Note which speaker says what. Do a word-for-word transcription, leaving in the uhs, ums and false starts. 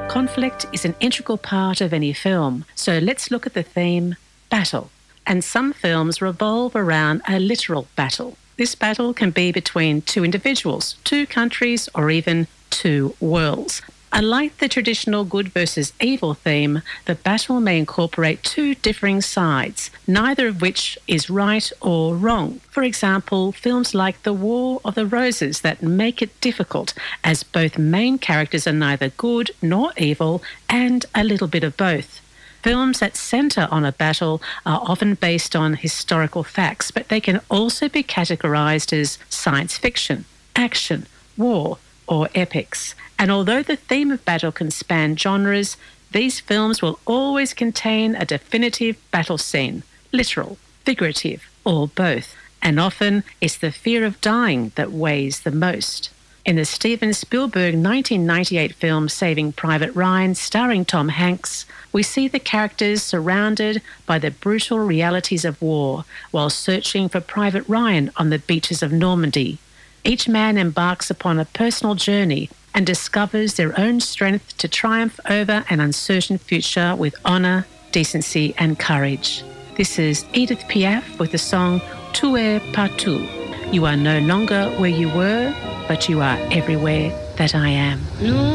Speaker 1: Conflict is an integral part of any film, so let's look at the theme, battle. And some films revolve around a literal battle. This battle can be between two individuals, two countries, or even two worlds. Unlike the traditional good versus evil theme, the battle may incorporate two differing sides, neither of which is right or wrong. For example, films like The War of the Roses that make it difficult, as both main characters are neither good nor evil, and a little bit of both. Films that centre on a battle are often based on historical facts, but they can also be categorised as science fiction, action, war, or epics. And although the theme of battle can span genres, these films will always contain a definitive battle scene, literal, figurative, or both. And often it's the fear of dying that weighs the most. In the Steven Spielberg nineteen ninety-eight film Saving Private Ryan, starring Tom Hanks, we see the characters surrounded by the brutal realities of war while searching for Private Ryan on the beaches of Normandy. Each man embarks upon a personal journey and discovers their own strength to triumph over an uncertain future with honour, decency and courage. This is Edith Piaf with the song Tu es partout. You are no longer where you were, but you are everywhere that I am.